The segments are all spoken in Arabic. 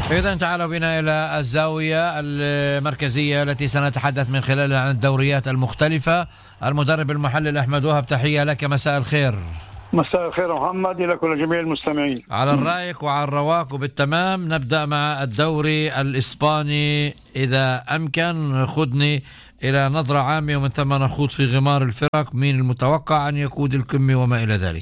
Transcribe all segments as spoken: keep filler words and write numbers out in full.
إذن تعالوا بنا إلى الزاوية المركزية التي سنتحدث من خلالها عن الدوريات المختلفة. المدرب المحلل أحمد وهب، تحية لك، مساء الخير. مساء الخير محمد، إلى كل جميع المستمعين. على الرايق وعلى الرواق وبالتمام. نبدأ مع الدوري الإسباني إذا أمكن. خذني إلى نظرة عامة ومن ثم نخوض في غمار الفرق. مين المتوقع أن يقود القمة وما إلى ذلك؟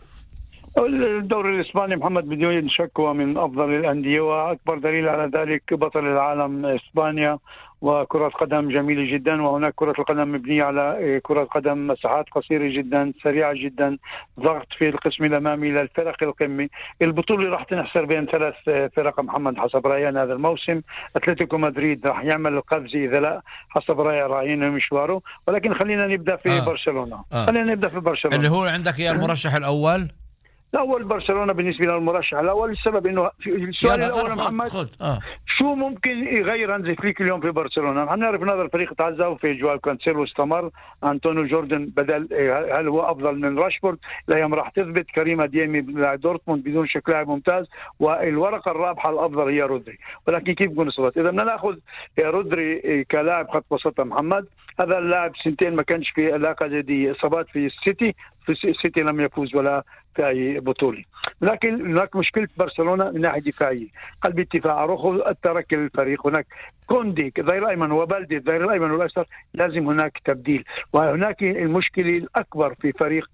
الدوري الإسباني محمد بدون شك هو من أفضل الأندية، وأكبر دليل على ذلك بطل العالم إسبانيا، وكرة قدم جميلة جدا. وهناك كرة القدم مبنية على كرة قدم مساحات قصيرة جدا، سريعة جدا، ضغط في القسم الأمامي للفرق القمة. البطولة راح تنحصر بين ثلاث فرق محمد حسب رأيي هذا الموسم. أتلتيكو مدريد راح يعمل القفزة إذا لا، حسب رأيي رايين مشواره. ولكن خلينا نبدأ في آه. برشلونة آه. خلينا نبدأ في برشلونة اللي هو عندك يا المرشح الأول. الأول برشلونة بالنسبة للمرشح الأول، السبب إنه السؤال الأول خد محمد خد. آه. شو ممكن يغير هانزي فليك اليوم في برشلونة؟ نحن نعرف هذا الفريق تعزى في جوال كانسيلو استمر، أنطونيو جوردن بدل، هل هو أفضل من راشفورد؟ الأيام راح تثبت. كريم أديمي لاعب دورتموند بدون شك لاعب ممتاز، والورقة الرابحة الأفضل هي رودري. ولكن كيف بكون صفات؟ إذا بدنا نأخذ رودري كلاعب خط وسط محمد، هذا اللاعب سنتين ما كانش في علاقة جدية، إصابات في السيتي، في السيتي لم يفوز ولا في أي بطولة. لكن هناك مشكلة برشلونة من ناحية دفاعية، قلب الدفاع أروخو ترك الفريق. هناك كوندي ظهير الأيمن وبالدي ظهير الأيمن والأيسر، لازم هناك تبديل. وهناك المشكلة الأكبر في فريق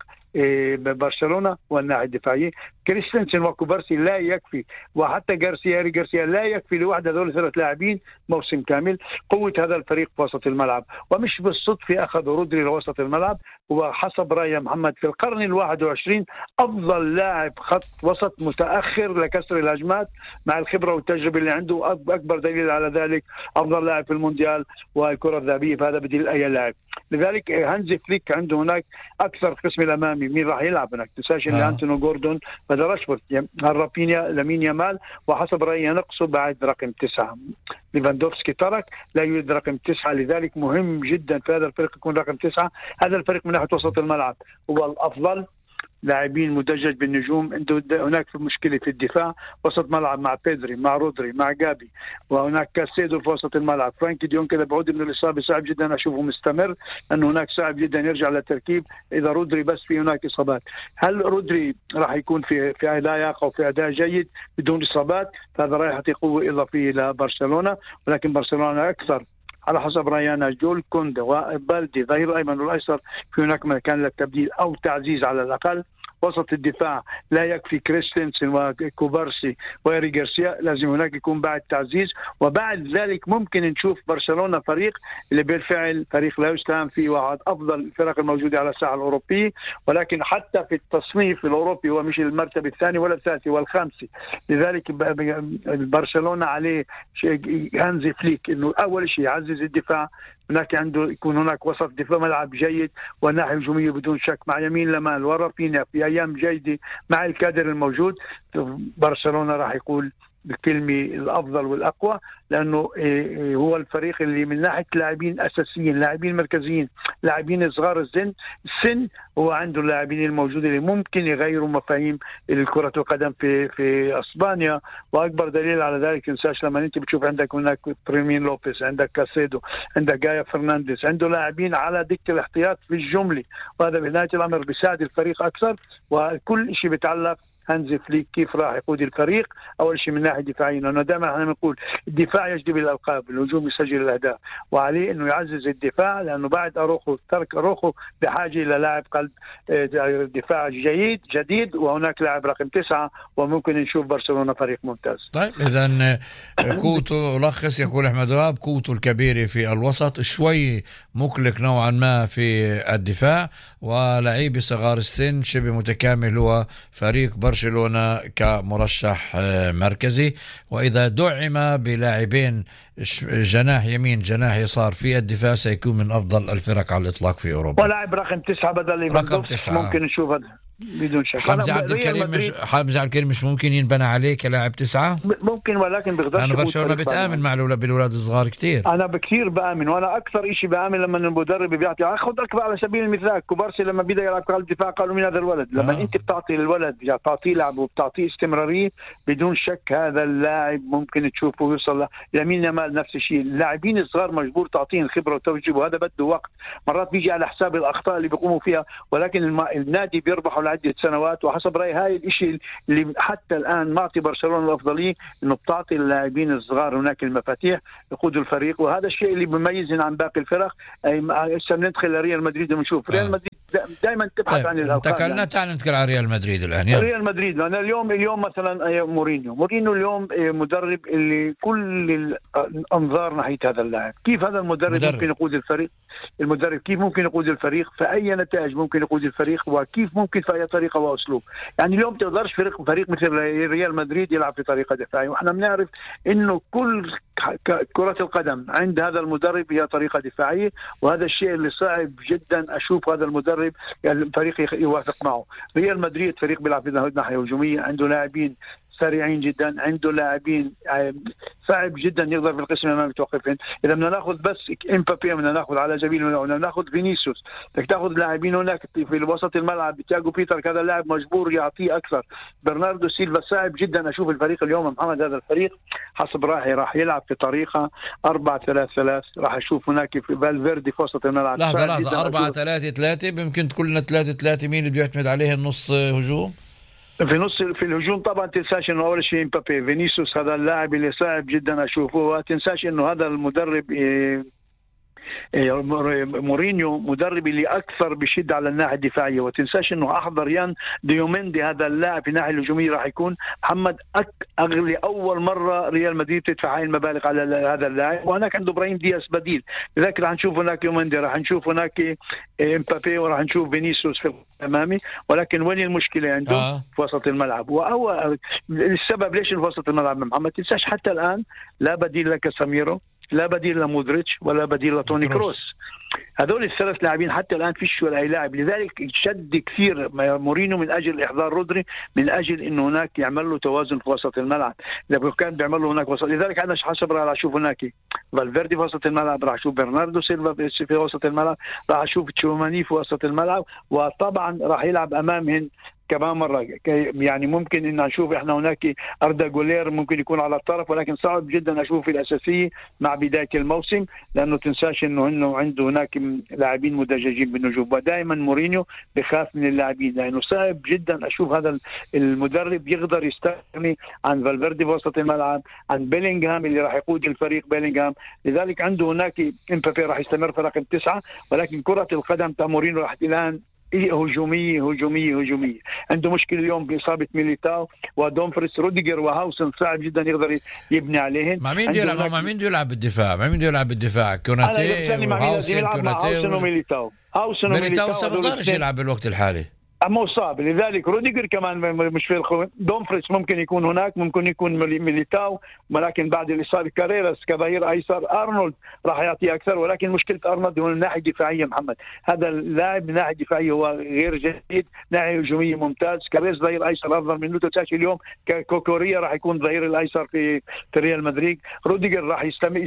برشلونة والناحية الدفاعية، كريستنسن وكوبارسي لا يكفي، وحتى غارسيا غارسيا لا يكفي لوحده هذول ثلاث لاعبين موسم كامل. قوة هذا الفريق في وسط الملعب، ومش بالصدفة أخذوا رودري لوسط الملعب، وحسب رأي محمد في القرن الواحد وعشرين أفضل لاعب خط وسط متأخر لكسر الهجمات مع الخبرة والتجربة اللي عنده. أكبر دليل على ذلك أفضل لاعب في المونديال والكرة الذهبية، فهذا بديل أي لاعب. لذلك هانزي فليك عنده هناك أكثر قسم الأمامي. مين راح يلعب هناك؟ تنساش إن آه. أنتونو جوردون بدل راشفورد، رافينيا، لامين يامال، وحسب رأيي ينقصوا بعد رقم تسعة. ليفاندوفسكي ترك، لا يوجد رقم تسعة، لذلك مهم جدا في هذا الفريق يكون رقم تسعة. هذا الفريق من ناحية وسط الملعب هو الأفضل، لاعبين مدجج بالنجوم. عنده هناك في مشكلة في الدفاع، وسط ملعب مع بيدري مع رودري مع جابي، وهناك كاسيدو في وسط الملعب. فرانكي ديون كذا بعود من الإصابة صعب جدا أشوفه مستمر، أنه هناك صعب جدا يرجع للتركيب إذا رودري بس في هناك إصابات. هل رودري راح يكون في في أداء أو في أداء جيد بدون إصابات؟ فهذا راح يعطي قوة إضافية لبرشلونة. ولكن برشلونة أكثر على حسب رأينا جول كوندا وبالدي ظهير الأيمن والأيسر، في هناك مكان للتبديل أو تعزيز على الأقل. وسط الدفاع لا يكفي كريستنسن وكوبارسي وإيري غارسيا، لازم هناك يكون بعد تعزيز. وبعد ذلك ممكن نشوف برشلونة فريق اللي بالفعل فريق لا يستهان فيه، واحد أفضل الفرق الموجودة على الساحة الأوروبية. ولكن حتى في التصنيف الأوروبي هو مش المرتبة الثانية ولا الثالثة والخامسة. لذلك برشلونة عليه هانزي فليك إنه أول شيء يعزز الدفاع، هناك عنده يكون هناك وسط دفاع ملعب جيد وناحية هجومية بدون شك، مع يمين لمال ورافينيا في أيام جيدة مع الكادر الموجود. برشلونة راح يقول بالكلمة الأفضل والأقوى، لأنه هو الفريق اللي من ناحية لاعبين أساسيين، لاعبين مركزيين، لاعبين صغار السن السن هو عنده اللاعبين الموجودين اللي ممكن يغيروا مفاهيم الكرة القدم في في اسبانيا. واكبر دليل على ذلك تنساش لما انت بتشوف عندك هناك فريمين لوبيز، عندك كاسيدو، عندك جايا فرنانديز، عنده لاعبين على دكة الاحتياط في الجملة، وهذا بنهاية الأمر بيساعد الفريق أكثر. وكل شيء بيتعلق هانزي فليك كيف راح يقود الفريق. اول شيء من ناحيه دفاعيه، لانه دائما احنا بنقول الدفاع يجلب الالقاب، الهجوم يسجل الاهداف، وعليه انه يعزز الدفاع، لانه بعد اروخو ترك اروخو بحاجه الى لاعب قلب دفاع جيد جديد، وهناك لاعب رقم تسعة، وممكن نشوف برشلونه فريق ممتاز. طيب اذا قوته لخص يقول احمد وهب، قوته الكبيره في الوسط، شوي مقلق نوعا ما في الدفاع، ولعيب صغار السن شبه متكامل هو فريق برشلونة كمرشح مركزي. وإذا دعم بلاعبين جناح يمين جناح يسار في الدفاع سيكون من أفضل الفرق على الإطلاق في أوروبا. ولاعب رقم تسعة بدل رقم تسعة ممكن نشوف هذا بدون شك. حمزة عبد الكريم مش حمزة عبد الكريم مش ممكن ينبنى عليه كلاعب تسعة؟ ممكن ولكن بيقدرش. أنا برشلونة بتآمن مع الأولاد بالأولاد الصغار كتير. أنا بكثير بآمن، وأنا أكثر إشي بآمن لما المدرب بيعطي. أخذ أكبر على سبيل المثال كوبارسي لما بدأ يلعب قلب الدفاع قالوا من هذا الولد. لما آه. أنت بتعطي الولد يعني بتعطيه لعب وبتعطيه استمرارية بدون شك هذا اللاعب ممكن تشوفه يوصل. يمين يمال نفس الشيء. اللاعبين الصغار مجبور تعطيهم خبرة وتوجيه وهذا بده وقت. مرات بيجي على حساب الأخطاء اللي بيقوموا فيها، ولكن الم... النادي بيربحوا لعدة سنوات. وحسب رأيي هاي الشيء اللي حتى الآن معطي برشلونة الأفضلية إنه بتعطي اللاعبين الصغار هناك المفاتيح يقودوا الفريق، وهذا الشيء اللي بيميزنا عن باقي الفرق. هسه بندخل لريال مدريد ونشوف ريال مدريد دائما تبحث طيب عن الأوقات. تكلمنا تعال نتكلم عن ريال مدريد الآن. يلا. ريال مدريد أنا اليوم اليوم مثلا مورينيو مورينيو اليوم مدرب اللي كل الأنظار ناحية هذا اللاعب. كيف هذا المدرب مدرب. ممكن يقود الفريق؟ المدرب كيف ممكن يقود الفريق؟ في أي نتائج ممكن يقود الفريق؟ وكيف ممكن في أي طريقة وأسلوب؟ يعني اليوم تقدرش فريق فريق مثل ريال مدريد يلعب في طريقة دفاعية، وإحنا بنعرف إنه كل كرة القدم عند هذا المدرب هي طريقة دفاعية، وهذا الشيء اللي صعب جدا أشوف هذا المدرب يعني الفريق يوافق معه. ريال مدريد فريق بيلعب في ناحية هجومية، عنده لاعبين سريعين جدا، عنده لاعبين صعب جدا يقدر في القسم الامامي يتوقفين. اذا بدنا ناخذ بس امبابي، بدنا ناخذ على سبيل المثال بدنا ناخذ فينيسيوس، بدك تاخذ لاعبين هناك في الوسط الملعب. تياغو بيتر هذا اللاعب مجبور يعطيه اكثر. برناردو سيلفا صعب جدا اشوف الفريق اليوم محمد. هذا الفريق حسب راحي راح يلعب في طريقه أربعة ثلاثة ثلاثة. راح اشوف هناك في فالفيردي في وسط الملعب. لحظه لحظه أربعة ثلاثة ثلاثة ممكن تقول لنا ثلاثة ثلاثة مين اللي بيعتمد عليه النص هجوم؟ في نص في الهجوم طبعا تنساش انه اول شيء امبابي. فينيسيوس هذا اللاعب اللي صعب جدا اشوفه. وتنساش انه هذا المدرب إيه مورينيو مدرب اللي اكثر بشد على الناحيه الدفاعيه. وتنساش انه احضر يان ديوميندي هذا اللاعب في الناحيه الهجوميه راح يكون محمد اغلى اول مره ريال مدريد تدفع هاي المبالغ على هذا اللاعب. وهناك عنده ابراهيم دياس بديل. لذلك راح نشوف هناك ديوميندي، راح نشوف هناك امبابي، وراح نشوف فينيسيوس في الامامي. ولكن وين المشكله عنده؟ آه. في وسط الملعب. وهو السبب ليش في وسط الملعب محمد. تنساش حتى الان لا بديل لكاساميرو، لا بديل لمودريتش، ولا بديل لتوني كروس. هذول الثلاث لاعبين حتى الان فيش ولا اي لاعب. لذلك شد كثير مورينيو من اجل احضار رودري، من اجل انه هناك يعمل له توازن في وسط الملعب. اذا كان بيعمل له هناك وسط، لذلك انا حسب راح اشوف هناك فالفيردي في وسط الملعب، راح اشوف برناردو سيلفا في وسط الملعب، راح اشوف تشوماني في وسط الملعب، وطبعا راح يلعب امامهن كمان مرة. يعني ممكن ان نشوف احنا هناك أردا جولير ممكن يكون على الطرف، ولكن صعب جدا اشوف في الاساسيه مع بدايه الموسم، لانه تنساش انه انه عنده هناك لاعبين مدججين بالنجوم. ودائما مورينيو بخاف من اللاعبين، لانه صعب جدا اشوف هذا المدرب يقدر يستغني عن فالفيردي في وسط الملعب، عن بيلينغهام اللي راح يقود الفريق بيلينغهام. لذلك عنده هناك امبابي راح يستمر في رقم تسعة، ولكن كره القدم تاع مورينيو راح الان هجومية هجومية هجومية. عنده مشكلة اليوم بإصابة ميليتاو ودومفريس. روديجر وهاوسن صعب جدا يقدر يبني عليهن. مع مين يلعب مع مين يلعب بالدفاع؟ مع مين يلعب بالدفاع؟ كوناتي وهاوسن كوناتي وميليتاو. هاوسن وميليتاو ما يلعب بالوقت الحالي. أما صعب. لذلك روديجر كمان مش في الخوين. دومفريس ممكن يكون هناك، ممكن يكون ميليتاو، ولكن بعد الإصابة كاريراس كظهير أيسر. أرنولد راح يعطي أكثر، ولكن مشكلة أرنولد هو الناحية الدفاعية محمد. هذا اللاعب من الناحية الدفاعية هو غير جيد، ناحية هجومية ممتاز. كاريراس ظهير أيسر أفضل منه. تتاشي اليوم كوكوريا راح يكون ظهير الأيسر في في ريال مدريد. روديجر راح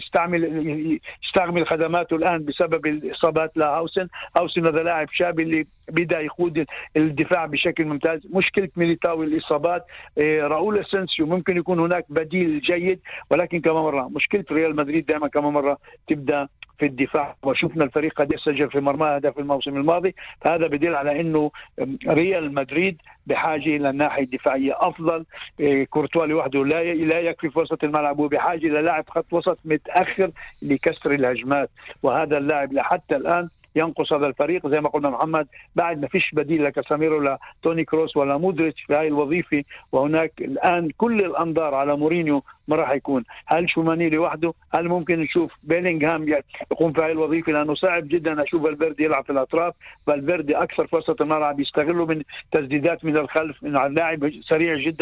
يستعمل يستعمل خدماته الآن بسبب الإصابات لهاوسن. هاوسن هذا لاعب شاب اللي بدأ يقود الدفاع بشكل ممتاز. مشكلة ميليتاو الإصابات. إيه راؤول أسينسيو ممكن يكون هناك بديل جيد، ولكن كمان مرة مشكلة ريال مدريد دائما كمان مرة تبدأ في الدفاع. وشفنا الفريق قد سجل في مرمى هدف الموسم الماضي، فهذا بدل على انه ريال مدريد بحاجه الى الناحيه الدفاعيه افضل. إيه كورتوا لوحده لا لا يكفي في وسط الملعب، وبحاجه الى لاعب خط وسط متاخر لكسر الهجمات. وهذا اللاعب لحتى الان ينقص هذا الفريق. زي ما قلنا محمد بعد ما فيش بديل لكاساميرو ولا توني كروس ولا مودريتش في هاي الوظيفة. وهناك الآن كل الأنظار على مورينيو ما راح يكون. هل شوماني لوحده؟ هل ممكن نشوف بيلينغهام يقوم في هاي الوظيفة؟ لأنه صعب جدا أشوف فالفيردي يلعب في الأطراف. فالفيردي أكثر في وسط الملعب، يستغلوا من تسديدات من الخلف، من اللاعب سريع جدا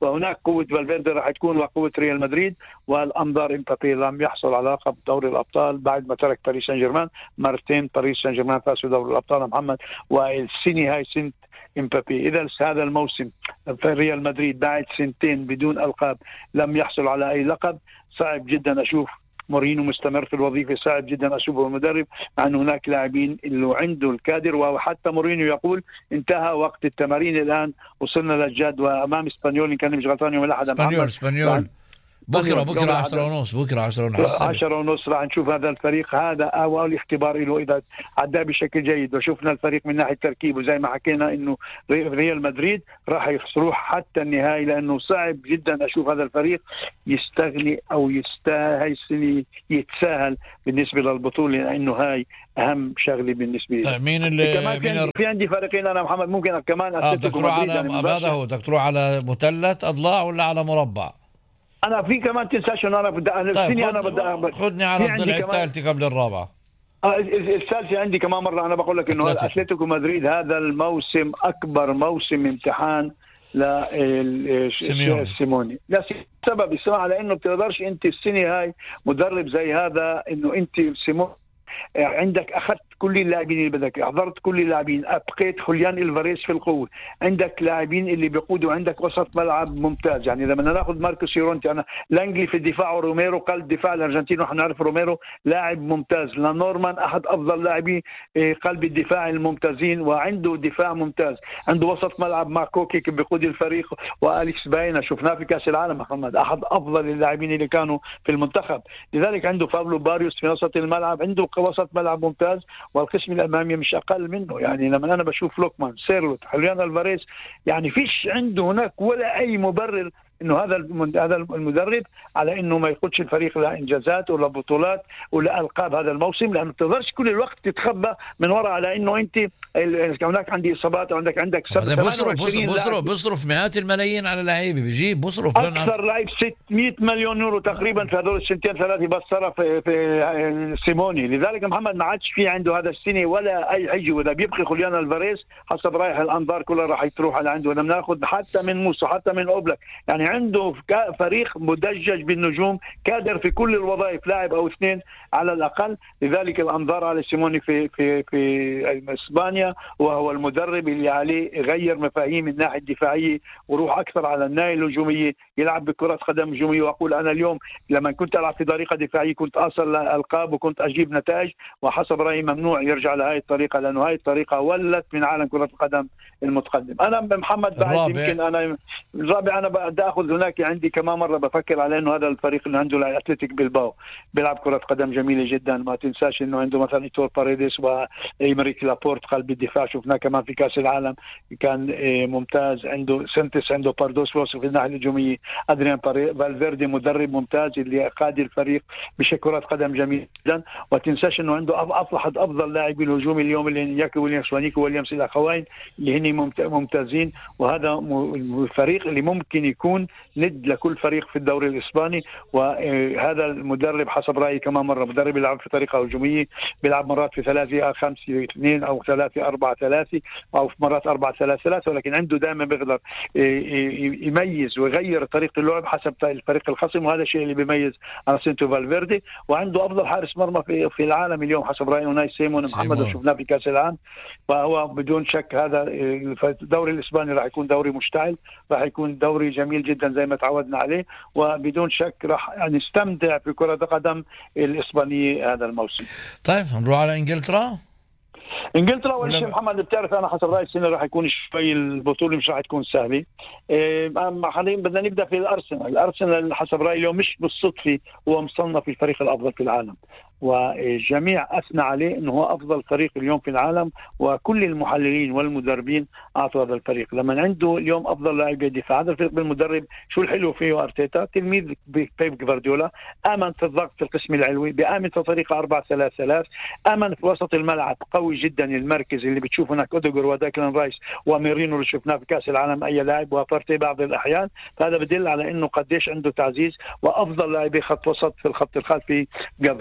وهناك قوة فالفيردي راح تكون وقوة ريال مدريد، والأنظار امبابي لم يحصل على لقب دوري الأبطال بعد ما ترك باريس سان جيرمان مرتين. باريس سان جيرمان فاز في دوري الأبطال محمد، والسنة هاي سنة امبابي. إذا هذا الموسم في ريال مدريد بعد سنتين بدون ألقاب لم يحصل على أي لقب، صعب جدا أشوف مورينيو مستمر في الوظيفة، صعب جدا أشوفه المدرب، مع أن هناك لاعبين اللي عنده الكادر. وحتى مورينيو يقول انتهى وقت التمارين الآن، وصلنا للجد، وأمام اسبانيول إن كان مش غلطان يوم الأحد. اسبانيول اسبانيول بكرة بكرة عشرة ونص بكرة عشرة ونص عشرة ونص راح نشوف هذا الفريق. هذا أول اختبار له إذا عدى بشكل جيد، وشفنا الفريق من ناحية تركيب، وزي ما حكينا إنه ريال مدريد راح يروح حتى النهائي، لأنه صعب جدا أشوف هذا الفريق يستغني أو يستاهل السنة يتساهل بالنسبة للبطولة، لأنه هاي أهم شغلة بالنسبة لي. طيب مين اللي كمان مين في, في عندي فريقين أنا محمد ممكن كمان اه بدك تروح على هذا هو بدك تروح على مثلث أضلاع ولا على مربع؟ انا في كمان تنساش انه انا بدي طيب السنه انا بدي خذني على الضلع الثالث قبل الرابعه. آه الثالثة عندي كمان مرة. أنا بقول لك إنه أتلتيكو مدريد هذا الموسم أكبر موسم امتحان لسيموني. لا سبب اسمع، على إنه بتقدرش أنت السنة هاي مدرب زي هذا، إنه أنت سيموني عندك أخذت كل اللاعبين اللي بدك، حضرت كل اللاعبين، أبقيت خوليان الفاريز في القوة، عندك لاعبين اللي بيقودوا، عندك وسط ملعب ممتاز. يعني لما ناخذ ماركوس يورونتي، أنا لانجلي في الدفاع وروميرو قلب دفاع الأرجنتين، ونحن نعرف روميرو لاعب ممتاز، لانورمان أحد أفضل لاعبي قلب الدفاع الممتازين، وعنده دفاع ممتاز، عنده وسط ملعب مع كوكي بيقود الفريق، وأليكس باينا شفناه في كأس العالم محمد أحد أفضل اللاعبين اللي كانوا في المنتخب. لذلك عنده فابلو باريوس في وسط الملعب، عنده وسط ملعب ممتاز، والقسم الامامي مش اقل منه. يعني لما انا بشوف لوكمان، سيرلوت، خوليان الفاريز، يعني فيش عنده هناك ولا اي مبرر انه هذا هذا المدرب على انه ما يقودش الفريق لا انجازات ولا بطولات ولا القاب هذا الموسم، لانه تقدرش كل الوقت تتخبى من وراء على انه انت هناك عندي اصابات وعندك عندك سبب. بصرف بصرف بصرف مئات الملايين على لعيبه، بيجيب بصرف اكثر لاعب ستمئة مليون يورو تقريبا في هذول السنتين ثلاثه بس صرف في, في سيموني. لذلك محمد ما عادش في عنده هذا السنه ولا اي حاجه، واذا بيبقي خوليان الفاريز حسب رايح الانظار كلها راح تروح على عنده. لما ناخذ حتى من موسى حتى من اوبلاك، يعني عنده فريق مدجج بالنجوم، كادر في كل الوظائف، لاعب او اثنين على الاقل. لذلك الانظار على سيموني في في في اسبانيا، وهو المدرب اللي عليه يغير مفاهيم الناحيه الدفاعيه وروح اكثر على الناحيه الهجوميه، يلعب بكره قدم هجوميه. واقول انا اليوم لما كنت العب في طريقه دفاعيه كنت اصل الالقاب وكنت اجيب نتائج، وحسب رايي ممنوع يرجع لهي الطريقه، لانه هاي الطريقه ولت من عالم كره القدم المتقدم. انا محمد بعد يمكن انا الرابع انا بدي اخذ هناك عندي كمان مره بفكر على انه هذا الفريق اللي عنده الاتلتيك بلباو بيلعب كره قدم جميله جدا. ما تنساش انه عنده مثلا ايتور باريديس وايمريك لابورت قلب الدفاع، شفناه كمان في كاس العالم كان ممتاز. عنده سنتس، عنده باردوس وصل في الناحيه الهجوميه، ادريان فالفيردي مدرب ممتاز اللي قاد الفريق بشكل قدم جميل جدا. وتنساش انه عنده احد افضل لاعبي الهجوم اليوم اللي ياكي ويليامز ونيكو ويليامز الاخوين اللي هني ممتازين. وهذا الفريق اللي ممكن يكون ند لكل فريق في الدوري الاسباني. وهذا المدرب حسب رايي كمان مره مدرب يلعب في طريقه هجوميه، بيلعب مرات في ثلاثة خمسة اثنين او ثلاثة أربعة ثلاثة او في مرات أربعة ثلاثة ثلاثة، ولكن عنده دائما بيقدر يميز ويغير طريقه اللعب حسب الفريق الخصم، وهذا الشيء اللي بيميز اناسينتو فالفيردي. وعنده افضل حارس مرمى في في العالم اليوم حسب رايي ناي سيمون محمد، وشفناه في كاس العالم. فهو بدون شك هذا الدوري الاسباني راح يكون دوري مشتعل، راح يكون دوري جميل جدا زي ما تعودنا عليه، وبدون شك راح نستمتع في كرة القدم الإسبانية هذا الموسم. طيب نروح على إنجلترا. انجلترا اول شيء محمد بتعرف انا حسب رايي السنه راح يكون شوي البطوله مش راح تكون سهله. اما حاليا بدنا نبدا في الارسنال. الارسنال حسب رايي اليوم مش بالصدفه هو مصنف الفريق الافضل في العالم، وجميع اثنى عليه انه هو افضل فريق اليوم في العالم، وكل المحللين والمدربين اعطوا هذا الفريق. لما عنده اليوم افضل لاعب دفاع هذا الفريق بالمدرب، شو الحلو فيه ارتيتا تلميذ بيب جوارديولا، امن في الضغط في القسم العلوي، بامن في طريقه أربعة ثلاثة ثلاثة، امن في وسط الملعب قوي جدا. المركز اللي بتشوف هناك اوديجور وداكلان رايس وميرينو اللي شفناه في كاس العالم اي لاعب، وبارتي بعض الاحيان، فهذا بدل على انه قديش عنده تعزيز. وافضل لاعبي خط وسط في الخط الخلفي جابرييل وصليبا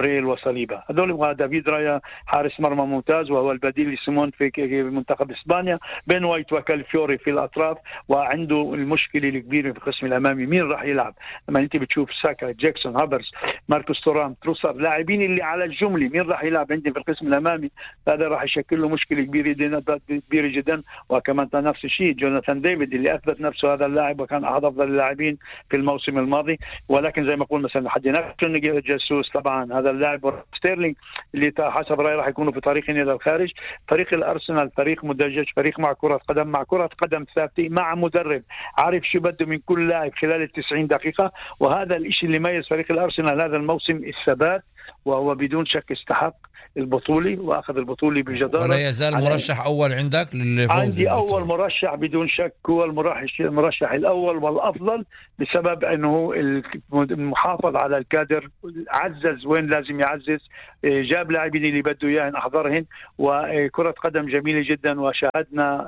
صليبة. هذول دافيد رايا حارس مرمى ممتاز وهو البديل لسيمون في منتخب إسبانيا، بين وايت وكالفيوري في الأطراف، وعنده المشكلة الكبيرة في القسم الأمامي مين راح يلعب. لما أنت بتشوف ساكا، جاكسون، هافرز، ماركوس تورام، تروسر، لاعبين اللي على الجملة مين راح يلعب عندي في القسم الأمامي، هذا راح يشكل له مشكلة كبيرة كبيرة جدا. وكمان نفس الشيء جوناثان ديفيد اللي أثبت نفسه هذا اللاعب وكان أحد أفضل اللاعبين في الموسم الماضي، ولكن زي ما قلنا مثلا حدينا جاسوس طبعا هذا اللاعب، ستيرلينج اللي حسب رأيي راح يكونوا في طريقهم إلى الخارج. فريق الأرسنال فريق مدجج، فريق مع كرة قدم مع كرة قدم ثابتة مع مدرب عارف شو بده من كل لاعب خلال التسعين دقيقة، وهذا الشيء اللي يميز فريق الأرسنال هذا الموسم الثبات، وهو بدون شك استحق البطولة وأخذ البطولة بجدارة. ولا يزال مرشح أول عندك للفوز؟ عندي أول مرشح بدون شك، هو المرشح المرشح الأول والأفضل، بسبب أنه المحافظ على الكادر، عزز وين لازم يعزز، جاب لاعبين اللي بده إياه أحضرهن، وكرة قدم جميلة جدا. وشاهدنا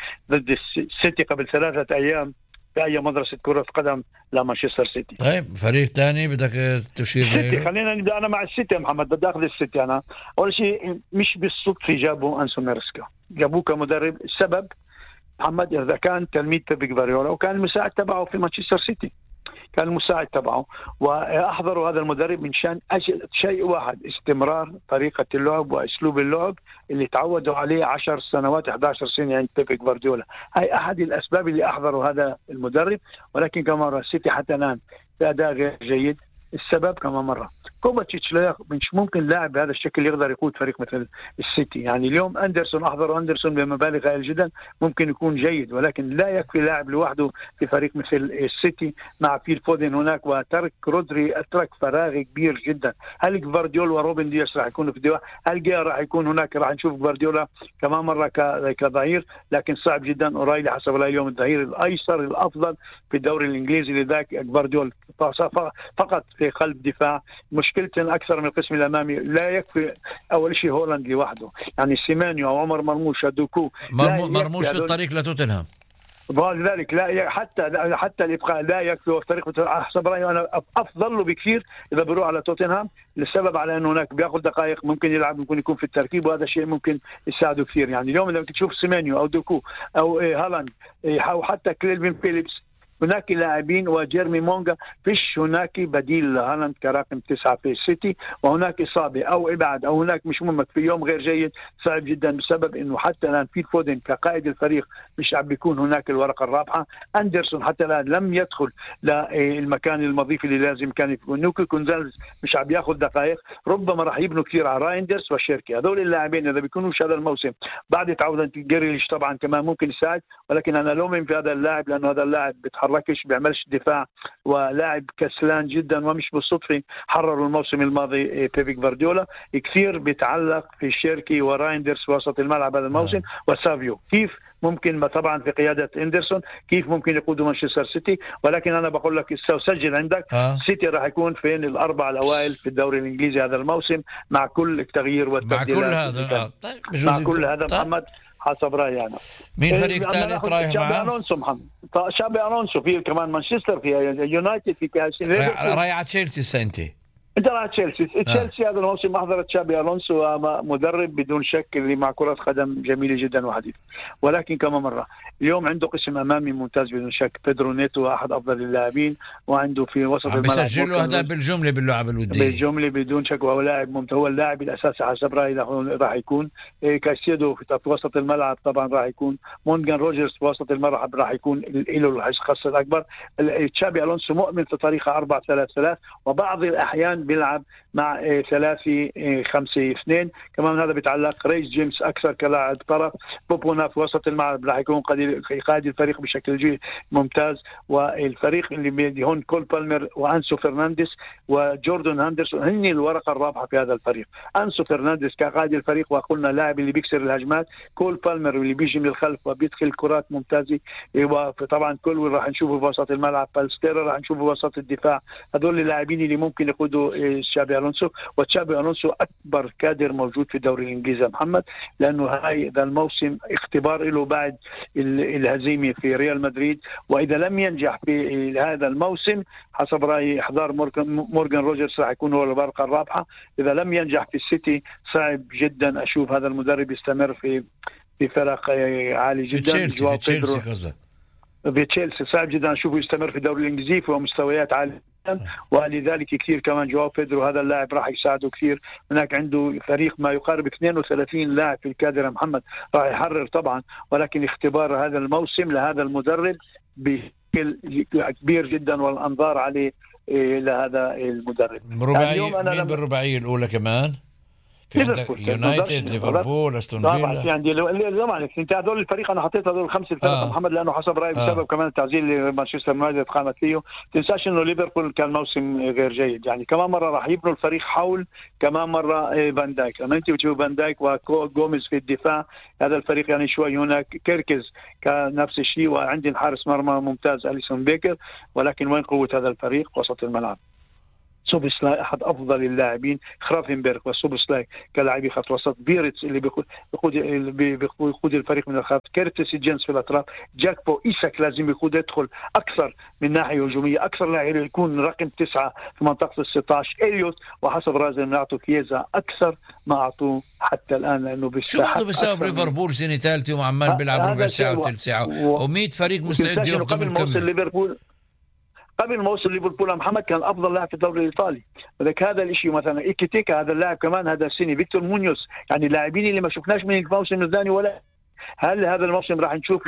ضد السيتي قبل ثلاثة أيام بأي مدرسة كرة قدم لمانشستر سيتي. طيب فريق تاني بدك تشير له؟ خلينا نبدأ أنا مع السيتي محمد، بدي أخذ السيتي. أنا أول شيء مش بالصدفة جابوا أنسو ميرسكا، جابوه كمدرب. السبب محمد إذا كان تلميذ بيب جوارديولا وكان المساعد تبعه في مانشستر سيتي، كان المساعد تبعه، وأحضروا هذا المدرب من شان أجل شيء واحد، استمرار طريقة اللعب وأسلوب اللعب اللي تعودوا عليه عشر سنوات إحدى عشرة سنة عند بيب جوارديولا. هاي أحد الأسباب اللي أحضروا هذا المدرب. ولكن كما مرة السيتي حتى الآن بأداء غير جيد. السبب كما مرة كوفاتشيتش لا مش ممكن لاعب بهذا الشكل يقدر يقود فريق مثل السيتي. يعني اليوم أندرسون، أحضر أندرسون بمبالغ هائلة جدا، ممكن يكون جيد، ولكن لا يكفي لاعب لوحده في فريق مثل السيتي مع فيل فودن هناك، وترك رودري أترك فراغ كبير جدا. هل جوارديولا وروبن دياس راح يكونوا في الدفاع؟ هل جاء راح يكون هناك؟ راح نشوف جوارديولا كمان مرة كظهير، لكن صعب جدا. أورايلي حسب رأيي اليوم الظهير الأيسر الأفضل في الدوري الإنجليزي، لذلك جوارديولا فقط في قلب دفاع. مشكلتنا أكثر من القسم الأمامي، لا يكفي أول شيء هولاند لوحده، يعني سيمانيو أو عمر مرموش ودوكو مرمو مرموش في الطريق لتوتنهام، ولذلك لا حتى حتى الإبقاء لا يكفي. طريقة حسب رأيي أنا أفضل له بكثير إذا بروح على توتنهام، للسبب على أنه هناك بياخذ دقائق، ممكن يلعب، ممكن يكون في التركيب، وهذا الشيء ممكن يساعده كثير. يعني اليوم لما تشوف سيمانيو أو دوكو أو هالاند أو حتى كليلفين فيليبس، هناك لاعبين وجيرمي مونغا، فيش هناك بديل لهالاند كرقم تسعة في السيتي، وهناك إصابة أو إبعاد أو هناك مش مهمك في يوم غير جيد، صعب جدا، بسبب إنه حتى الآن فيل فودن كقائد الفريق مش عم بيكون هناك الورقة الرابحة. أندرسون حتى الآن لم يدخل للمكان المضيف اللي لازم كان يكون. نوكي كونزالز مش عم ياخذ دقائق، ربما راح يبنوا كثير على رايندرز والشركة. هذول اللاعبين إذا بيكونوش هذا الموسم بعد تعودة جريليش طبعا كمان ممكن يساعد، ولكن أنا لومن في هذا اللاعب لأنه هذا اللاعب بيتحرك ركش بيعملش دفاع ولاعب كسلان جدا، ومش بالصدفة حرروا الموسم الماضي بيب جوارديولا. كثير بيتعلق في شيركي ورايندرز في وسط الملعب هذا الموسم آه. وسافيو كيف ممكن طبعا في قيادة إندرسون كيف ممكن يقودوا مانشستر سيتي. ولكن أنا بقول لك سجل عندك آه. سيتي راح يكون فين الأربعة الأوائل في الدوري الإنجليزي هذا الموسم مع كل التغيير والتبديلات، مع كل هذا آه. طيب. مع كل هذا طيب. محمد حسب رأيي أنا مين فريق ثالث رايح معه؟ شابي ألونسو محمد، شابي ألونسو في كمان مانشستر، في يونايتد، في رايح على تشيلسي سنتي. انت راح تشيلسي تشيلسي هذا الموسم احضرت شابي الونسو مدرب بدون شك اللي مع كرة قدم جميلة جدا وحديث، ولكن كما مرة اليوم عنده قسم امامي ممتاز بدون شك. بيدرو نيتو احد افضل اللاعبين، وعنده في وسط الملعب بيسجل له اهداف بالجملة باللعب الودية بالجملة بدون شك، وهو لاعب ممتاز، هو اللاعب الاساسي حسب رايي راح يكون. كايسيدو في وسط الملعب طبعا راح يكون. مونغان روجرز في وسط الملعب راح يكون له الخص الاكبر. شابي الونسو مؤمن في طريقة أربعة ثلاثة ثلاثة، وبعض الاحيان بيلعب مع ثلاثة خمسة اثنين. كمان هذا بيتعلق ريس جيمس أكثر كلاعب طرف. بوبونا في وسط الملعب راح يكون قائد الفريق بشكل جيد ممتاز. والفريق اللي بيدي هون كول بالمر وأنسو فرنانديز وجوردن هاندرسون هن الورقة الرابحة في هذا الفريق. أنسو فرنانديز كقائد الفريق، وقلنا لاعب اللي بيكسر الهجمات. كول بالمر اللي بيجي من الخلف وبيدخل كرات ممتازة. وطبعا كل راح نشوفه في وسط الملعب. بالستيرا راح نشوفه في وسط الدفاع. هذول اللاعبين اللي ممكن يقودوا تشابي ألونسو. وتشابي ألونسو أكبر كادر موجود في الدوري الإنجليزي محمد، لأنه هذا الموسم اختبار له بعد الهزيمة في ريال مدريد، وإذا لم ينجح في هذا الموسم حسب رأيي إحضار مورغان روجرز راح يكون هو البرقة الرابحة. إذا لم ينجح في السيتي صعب جدا أشوف هذا المدرب يستمر في في فرق عالي جدا. في تشيلسي في تشيلسي كذا في تشيلسي صعب جدا أشوفه يستمر في الدوري الإنجليزي ومستويات عالية، ولذلك كثير كمان جواو بيدرو هذا اللاعب راح يساعده كثير. هناك عنده فريق ما يقارب اثنين وثلاثين لاعب في الكادر محمد، راح يحرر طبعا، ولكن اختبار هذا الموسم لهذا المدرب بشكل كبير جدا والأنظار عليه لهذا المدرب. رباعي مين بالرباعية الأولى كمان؟ يونايتد، ليفربول، استون فيلا. طبعا في عندي طبعا انت هذول الفريق انا حطيت هذول الخمسه الفرق آه. محمد، لانه حسب رايي بسبب آه. كمان التعزيل لمانشستر يونايتد قامت فيه. تنساش انه ليفربول كان موسم غير جيد، يعني كمان مره راح يبنوا الفريق حول كمان مره فان دايك. لما انت بتشوف فان دايك وجوميز في الدفاع هذا الفريق يعني شوي هناك كيركز كان نفس الشيء، وعندي حارس مرمى ممتاز أليسون بيكر، ولكن وين قوه هذا الفريق؟ وسط الملعب. سوبوسلاي احد افضل اللاعبين، خرافنبرغ وسوبوسلاي كلاعبي خط وسط، بيرتس اللي بيقود بيقود الفريق من الخلف، كيرتس جينس في الاطراف، جاكبو إيساك لازم يقود يدخل اكثر من ناحيه هجوميه، اكثر لاعب يكون رقم تسعة في منطقه ستة عشر، اليوت وحسب رازل نعطوا كيزا اكثر ما اعطوه حتى الان، لانه بيستحق. شو بسبب ليفربول سنه ثالثه وعمال بيلعب ربع ساعه وثلث ساعه و100 فريق مستعد ياخذوا من ليفربول. قبل ما وصل ليفربول محمد كان افضل لاعب في الدوري الايطالي، ولكن هذا الشيء مثلا ايكيتيكا هذا اللاعب كمان هذا السنه، فيكتور مونيوس، يعني لاعبين اللي ما شفناش من الموسم الثاني ولا هل هذا الموسم راح نشوف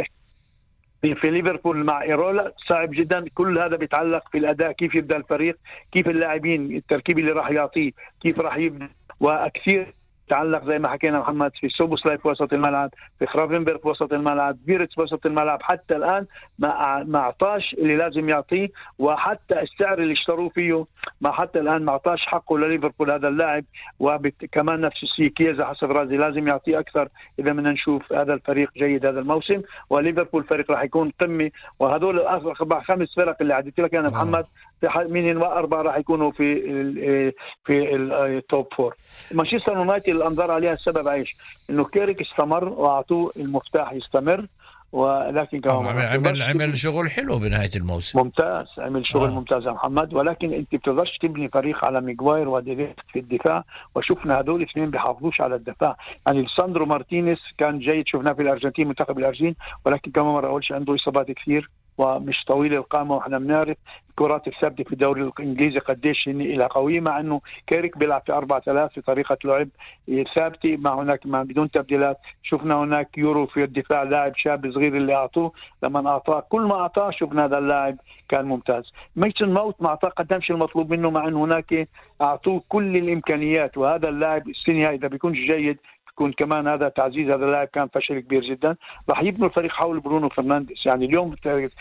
في ليفربول مع إيرولا. صعب جدا. كل هذا بيتعلق في الاداء، كيف يبدا الفريق، كيف اللاعبين، التركيب اللي راح يعطيه كيف راح يبدا، وكثير تعلق زي ما حكينا محمد في سوبوسلاي في وسط الملعب، في خرافنبرغ في وسط الملعب، بيرتس في وسط الملعب. حتى الآن ما ما اعطاش اللي لازم يعطيه، وحتى السعر اللي اشتروه فيه ما حتى الآن ما اعطاش حقه لليفربول هذا اللاعب. وكمان نفس الشيء كيزا حسب رازي لازم يعطيه أكثر إذا بدنا نشوف هذا الفريق جيد هذا الموسم. وليفربول فريق راح يكون قمة، وهذول الأربع خمس فرق اللي عديت لك أنا محمد مين أربعة راح يكونوا في ال في التوب فور. مانشستر يونايتد الأنظار عليها السبب عايش إنه كيريك استمر وأعطوه المفتاح يستمر، ولكن كمان عمل عمل شغل حلو بنهاية الموسم. ممتاز، عمل شغل آه. ممتاز يا محمد، ولكن أنت بتقدرش تبني فريق على ميغواير وديليخت في الدفاع، وشفنا هذول الاثنين بيحافظوش على الدفاع. يعني ليساندرو مارتينيز كان جيد، شفناه في الأرجنتين منتخب الأرجنتين، ولكن كمان مرة أقولش عنده إصابات كثير ومش طويل القامة، وإحنا بنعرف الكرات الثابتة في الدوري الإنجليزي قديش إلها قوية، مع إنه كيريك بيلعب في أربعة ثلاثة في طريقة لعب ثابتة مع هناك مع بدون تبديلات. شفنا هناك يورو في الدفاع لاعب شاب صغير اللي أعطوه، لما أعطاه كل ما أعطاه شفنا هذا اللاعب كان ممتاز. ميسون ماوت ما أعطاه قدمش المطلوب منه، مع إنه هناك أعطوه كل الإمكانيات، وهذا اللاعب السنة إذا بيكونش جيد يكون كمان هذا تعزيز. هذا اللاعب كان فشل كبير جدا. راح يبنوا الفريق حول برونو فرنانديز، يعني اليوم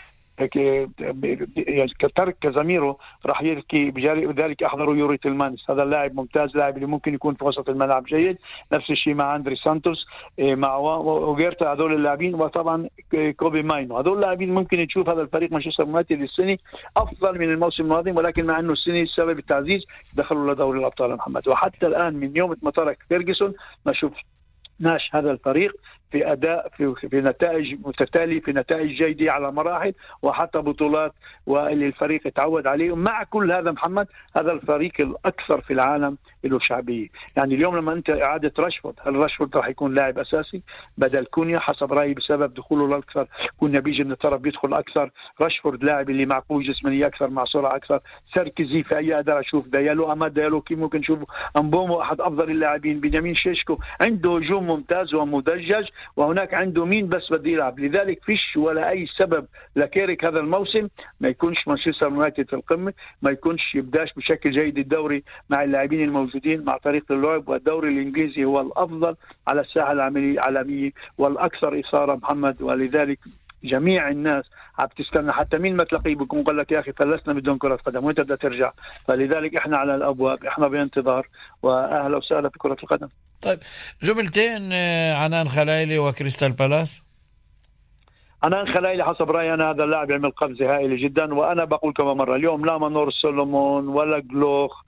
ترك كازاميرو راح يلقي بذلك احضروا يوري تيلمانس، هذا اللاعب ممتاز، لاعب اللي ممكن يكون في وسط الملعب جيد. نفس الشيء مع اندري سانتوس مع اوغيرتا، هذول اللاعبين، وطبعا كوبي ماينو، هذول اللاعبين ممكن تشوف هذا الفريق مانشستر يونايتد السنه افضل من الموسم الماضي، ولكن مع انه السنه سبب التعزيز دخلوا لدوري الابطال محمد. وحتى الان من يوم ما ترك فيرجسون ما شفناش هذا الفريق في أداء في, في نتائج متتالية، في نتائج جيدة على مراحل، وحتى بطولات واللي الفريق يتعود عليه. مع كل هذا محمد هذا الفريق الأكثر في العالم له شعبية. يعني اليوم لما أنت إعادة راشفورد، هل راشفورد راح يكون لاعب أساسي بدل كونيا؟ حسب رأيي بسبب دخوله الأكثر، كونيا بيجي من الطرف بيدخل أكثر، راشفورد لاعب اللي مع قوة جسمانية أكثر، مع سرعة أكثر. ساركيزي في أي أقدر أشوف ديالو، أما ديالو كيف ممكن نشوف أمبومو أحد أفضل اللاعبين، بنيامين شيشكو عنده هجوم ممتاز ومدجج، وهناك عنده مين بس بدي يلعب. لذلك فيش ولا أي سبب لكيريك هذا الموسم ما يكونش مانشستر يونايتد في القمة، ما يكونش يبداش بشكل جيد الدوري مع اللاعبين الموجودين مع طريقة اللعب. والدوري الإنجليزي هو الأفضل على الساحة العالمية والأكثر إثارة محمد، ولذلك جميع الناس عم تستنى، حتى مين ما تلاقيه بيكون قال لك يا أخي فلسنا بدون كرة قدم وانت بدها ترجع. فلذلك احنا على الأبواب، احنا بانتظار، وأهلا وسهلا في كرة القدم. طيب جملتين عنان خلايلي وكريستال بالاس. حنان خلايلي حسب رأيي أنا هذا اللاعب يعمل قفزة هائلة جدا، وأنا بقول كمان مرة اليوم لا منور سولومون ولا جلوخ،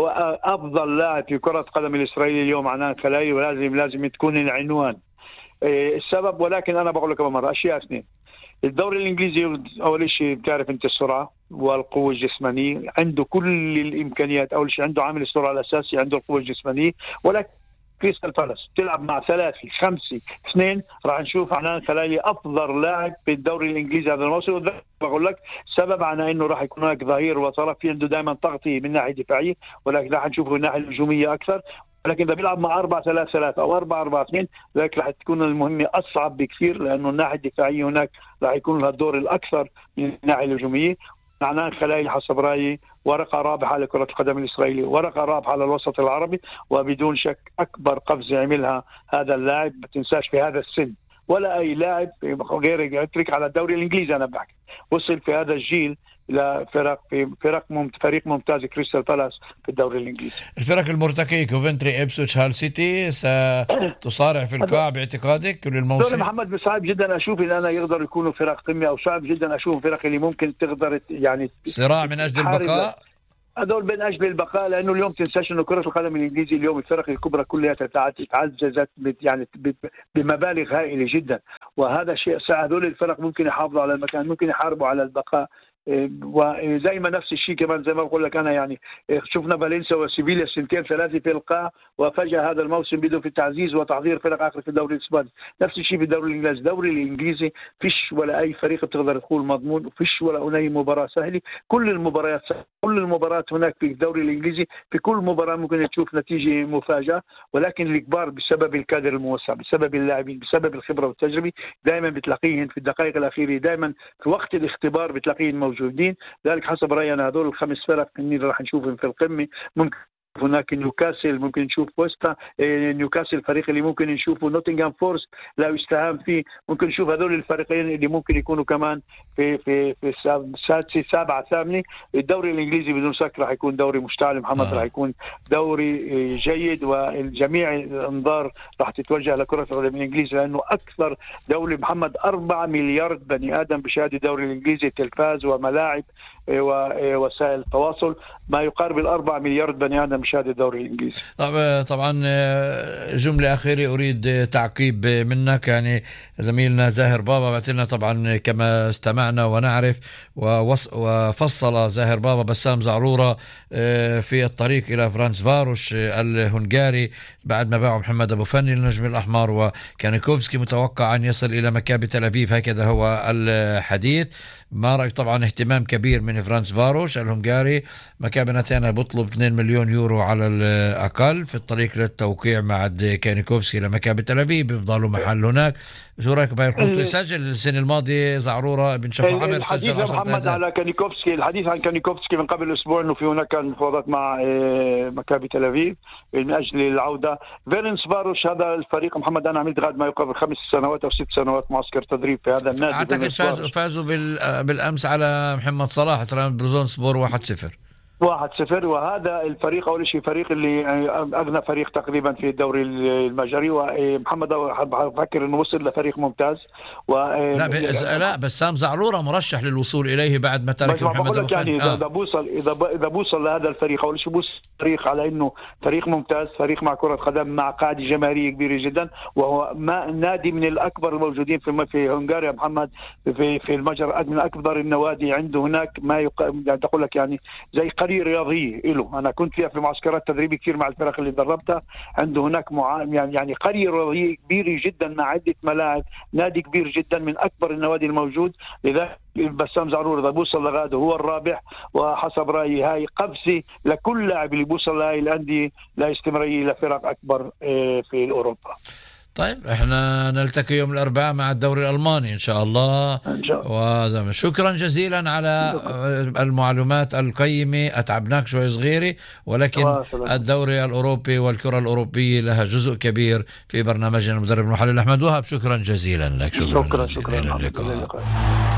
أفضل لاعب في كرة قدم الإسرائيلي اليوم حنان خلايلي، ولازم لازم تكون العنوان السبب. ولكن أنا بقول لك كمان مرة أشياء اثنين. الدوري الإنجليزي أول شيء بتعرف أنت السرعة والقوة الجسمانية، عنده كل الإمكانيات. أول شيء عنده عامل السرعة الأساسي، عنده القوة الجسمانية. ولكن كريستال بالاس تلعب مع ثلاثة خمسة اثنين، راح نشوف حنان خلايلي أفضل لاعب في الدوري الإنجليزي هذا الموسم. بقول لك سبب عنا إنه راح يكون هناك ظهير وطرف في عنده دائما تغطية من ناحية دفاعية، ولكن راح نشوفه من الناحية الهجومية أكثر. ولكن إذا بيلعب مع أربعة ثلاثة ثلاثة أو أربعة أربعة اثنين ذلك راح تكون المهمة أصعب بكثير، لأنه الناحية الدفاعية هناك راح يكون لها الدور الأكثر من الناحية الهجومية. حنان خلايلي حسب رأيي ورقة رابحة على كرة القدم الإسرائيلية، ورقة رابحة على الوسط العربي، وبدون شك أكبر قفزة عملها هذا اللاعب. ما تنساش في هذا السن ولا أي لاعب غير يترك على الدوري الإنجليزي. أنا بحكي وصل في هذا الجيل إلى فرق في فرق ممت... فريق ممتاز كريستال بالاس في الدوري الإنجليزي. الفرق المرتقية كوفنتري، إبسويتش، هال سيتي ستصارع في القاع باعتقادك كل الموسم؟ محمد صعب جدا أشوف إن أنا يقدر يكونوا فرق قمة، أو صعب جدا أشوف فرق اللي ممكن تقدر يعني صراع من أجل البقاء. هذول بين أجل البقاء، لأنه اليوم تنساش إنه كرة القدم الإنجليزي اليوم الفرق الكبرى كلها تعززت يعني بمبالغ هائلة جدا، وهذا شيء هذول الفرق ممكن يحافظوا على المكان، ممكن يحاربوا على البقاء. وزي ما نفس الشيء كمان زي ما بقول لك أنا يعني شفنا فالنسيا وسيفيليا سنتين ثلاثة في القاع، وفجأة هذا الموسم بدأوا في التعزيز وتحضير فرق آخر في الدوري الإسباني. نفس الشيء في الدوري الإنجليزي. الدوري الإنجليزي فيش ولا أي فريق بتقدر تقول مضمون، وفيش ولا أي مباراة سهلة. كل المباريات سهلة. كل المباريات هناك في الدوري الإنجليزي في كل مباراة ممكن تشوف نتيجة مفاجأة، ولكن الكبار بسبب الكادر الموسع، بسبب اللاعبين، بسبب الخبرة والتجربة دائما بتلاقيهم في الدقائق الأخيرة، دائما في وقت الاختبار بتلاقيهم موجودين. ذلك حسب رأينا هذول الخمس فرق اللي راح نشوفهم في القمة. ممكن هناك نيوكاسل، ممكن نشوف بوستا نيوكاسل الفريق اللي ممكن نشوفه، نوتنغهام فورست لا يستهان فيه، ممكن نشوف هذول الفريقين اللي ممكن يكونوا كمان في في في السادسة سابعة ثامنة. الدوري الإنجليزي بدون شك راح يكون دوري مشتعل محمد، آه. راح يكون دوري جيد، والجميع الأنظار راح تتوجه لكرة القدم الإنجليزي، لأنه أكثر دولة محمد أربعة مليار بني آدم بشهادة الدوري الإنجليزي، تلفاز وملاعب ووسائل التواصل، ما يقارب الأربع مليار بني آدم بشهادة الدوري الإنجليزي. طبعا جملة أخيرة أريد تعقيب منك، يعني زميلنا زاهر بابا بعث لنا طبعا كما استمعنا ونعرف، وفصل زاهر بابا بسام زعرورة في الطريق إلى فرانسفاروش الهنغاري بعد ما باعوا محمد أبو فني للنجم الأحمر، وكانيكوفسكي متوقع أن يصل إلى مكابي تل أبيب، هكذا هو الحديث. ما رأيك؟ طبعا اهتمام كبير من فرانسفاروش الهنغاري، مكابي نتانا بطلب اثنين مليون يورو على الأقل في الطريق للتوقيع مع كانيكوفسكي لمكابي تل أبيب، بيفضلوا محل هناك. شو رايك بهاي الخطوة؟ سجل السنة الماضية زعرورة بن شفا عمر سجل عشرة محمد على كانيكوفسكي. الحديث عن كانيكوفسكي من قبل أسبوع إنه في هناك كان مفاوضات مع مكابي تل أبيب من أجل العودة. فيرنسفاروش هذا الفريق محمد أنا عملت غاد ما يقارب خمس سنوات أو ست سنوات معسكر تدريب في هذا النادي. أعتقد فازوا فازوا بالأمس على محمد صلاح سلام بروزون سبور واحد صفر واحد صفر. وهذا الفريق أول شيء فريق اللي أغنى فريق تقريبا في الدوري المجري، ومحمد أفكر إنه وصل لفريق ممتاز. و لا ب... لا بسام زعرورة مرشح للوصول إليه بعد ما ترك محمد أبو يعني إذا آه. بوصل إذا ب... إذا بوصل لهذا الفريق أول شيء بوصل فريق على إنه فريق ممتاز، فريق مع كرة قدم مع قاعدة جماهيرية كبيرة جدا، وهو ما نادي من الأكبر الموجودين في في هنغاريا محمد في في المجر، من أكبر النوادي عنده هناك ما يق... يعني تقول لك يعني زي رياضية له. أنا كنت فيها في معسكرات تدريبي كثير مع الفرق اللي دربتها، عنده هناك مع... يعني يعني قرية رياضية كبيرة جدا مع عدة ملاعب، نادي كبير جدا من أكبر النوادي الموجود. لذلك بسام زعرور إذا بوصل لغاده هو الرابح، وحسب رأيي هاي قفزة لكل لاعب اللي بوصل لهاي الأندية لاستمرارية لفرق أكبر في أوروبا. طيب احنا نلتقي يوم الأربعاء مع الدوري الألماني إن شاء الله. وشكرا شكرا جزيلا على المعلومات القيمة. أتعبناك شوي صغيرة، ولكن الدوري الأوروبي والكرة الأوروبية لها جزء كبير في برنامجنا المدرب المحلل أحمد وهب. شكرا جزيلا لك. شكرا شكرا, شكرا, شكرا.